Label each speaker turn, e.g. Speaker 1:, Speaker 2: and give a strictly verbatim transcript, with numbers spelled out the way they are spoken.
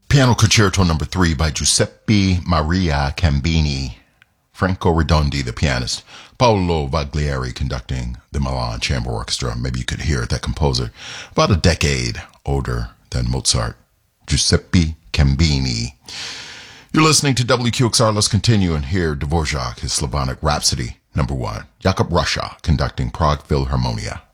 Speaker 1: Piano Concerto Number three by Giuseppe Maria Cambini. Franco Redondi, the pianist. Paolo Vaglieri conducting the Milan Chamber Orchestra. Maybe you could hear it, that composer. About a decade older than Mozart. Giuseppe Cambini. You're listening to W Q X R. Let's continue and hear Dvorak, his Slavonic Rhapsody, number one. Jakub Russia conducting Prague Philharmonia.